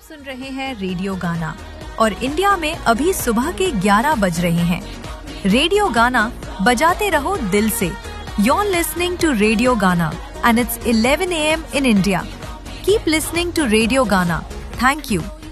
सुन रहे हैं रेडियो गाना और इंडिया में अभी सुबह के 11 बज रहे हैं। रेडियो गाना बजाते रहो दिल से। You're listening to Radio Ghana and it's 11 a.m. in India. Keep listening to Radio Ghana. Thank you.